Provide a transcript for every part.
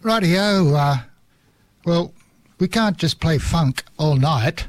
Rightio. Well, we can't just play funk all night,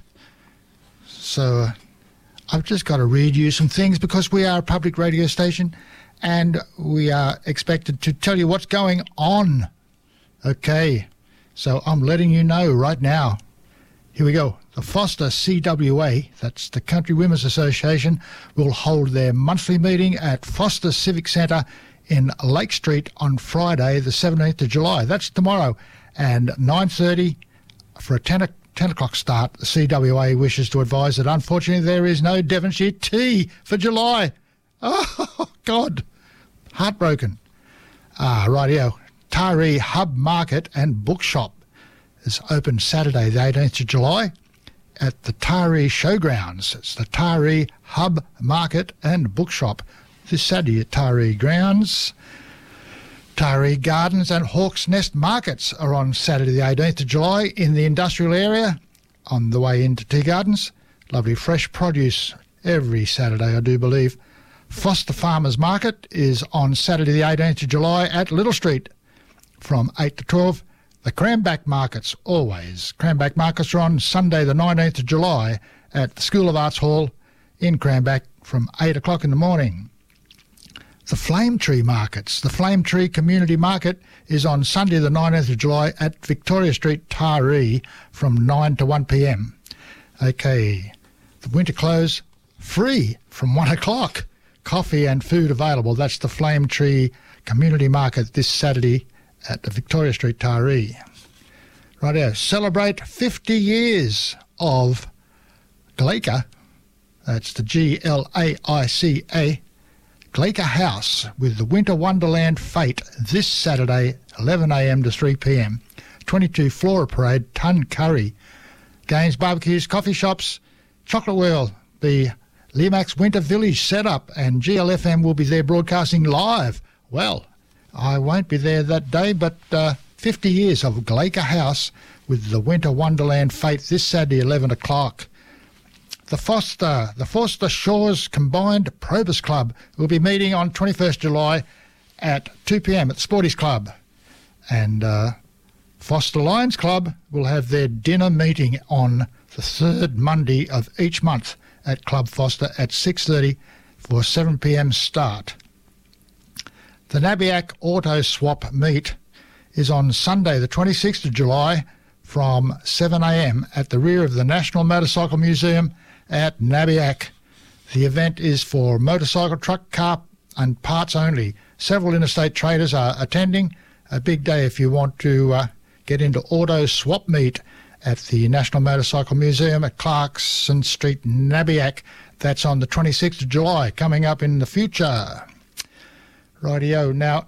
so I've just got to read you some things because we are a public radio station and we are expected to tell you what's going on. Okay, so I'm letting you know right now. Here we go. The Foster CWA, that's the Country Women's Association, will hold their monthly meeting at Foster Civic Centre in Lake Street on Friday, the 17th of July. That's tomorrow. And 9:30 for a 10 o'clock start. The CWA wishes to advise that unfortunately there is no Devonshire tea for July. Oh, God. Heartbroken. Rightio. Taree Hub Market and Bookshop is open Saturday, the 18th of July at the Taree Showgrounds. It's the Taree Hub Market and Bookshop this Saturday at Taree Grounds. Taree Gardens and Hawks Nest Markets are on Saturday the 18th of July in the industrial area on the way into Tea Gardens. Lovely fresh produce every Saturday, I do believe. Foster Farmers Market is on Saturday the 18th of July at Little Street from 8 to 12. The Cranback Markets, always. Cranback Markets are on Sunday the 19th of July at the School of Arts Hall in Cranback from 8 o'clock in the morning. The Flame Tree Markets. The Flame Tree Community Market is on Sunday the 19th of July at Victoria Street, Taree from 9 to 1 p.m. Okay, the winter clothes free from 1 o'clock. Coffee and food available. That's the Flame Tree Community Market this Saturday at the Victoria Street, Taree. Rightio. Celebrate 50 years of Glaica. That's the Glaica. Glaica House with the Winter Wonderland Fete this Saturday, 11 a.m. to 3 p.m. 22 Flora Parade, Tuncurry. Games, barbecues, coffee shops, Chocolate Wheel, the Limax Winter Village setup, and GLFM will be there broadcasting live. Well, I won't be there that day, but 50 years of Glaica House with the Winter Wonderland Fete this Saturday, 11 o'clock. The Forster Shores Combined Probus Club will be meeting on 21st July at 2 p.m. at the Sporties Club. And Foster Lions Club will have their dinner meeting on the third Monday of each month at Club Foster at 6:30 for 7 p.m. start. The Nabiac Auto Swap meet is on Sunday the 26th of July from 7 a.m. at the rear of the National Motorcycle Museum at Nabiac. The event is for motorcycle, truck, car and parts only. Several interstate traders are attending. A big day if you want to get into auto swap meet at the National Motorcycle Museum at Clarkson Street, Nabiac. That's on the 26th of July, coming up in the future. Rightio. Now,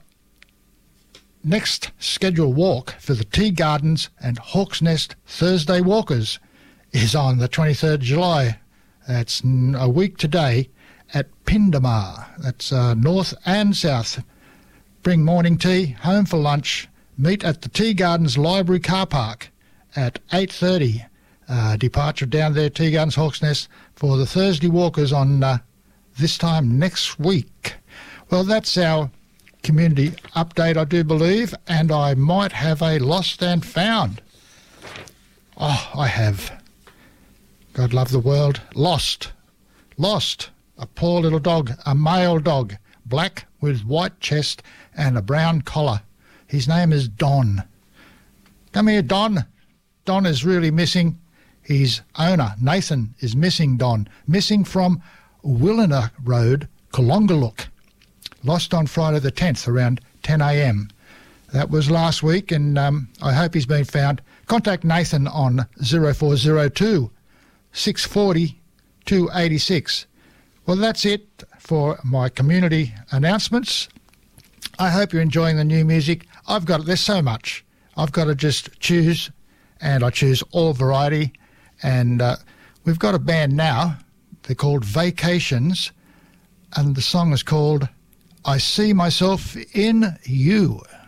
next scheduled walk for the Tea Gardens and Hawks Nest Thursday Walkers is on the 23rd of July. That's a week today at Pindamar. That's north and south. Bring morning tea, home for lunch. Meet at the Tea Gardens Library Car Park at 8:30. Departure down there, Tea Gardens, Hawks Nest, for the Thursday Walkers on this time next week. Well, that's our community update, I do believe, and I might have a lost and found. Oh, I have. God love the world. Lost. A poor little dog, a male dog, black with white chest and a brown collar. His name is Don. Come here, Don. Don is really missing. His owner, Nathan, is missing Don. Missing from Willina Road, Kalongalook. Lost on Friday the 10th around 10 a.m. That was last week, and I hope he's been found. Contact Nathan on 0402 640 286. Well, that's it for my community announcements. I hope you're enjoying the new music. There's so much. I've got to just choose, and I choose all variety. And we've got a band now. They're called Vacations, and the song is called I See Myself in You.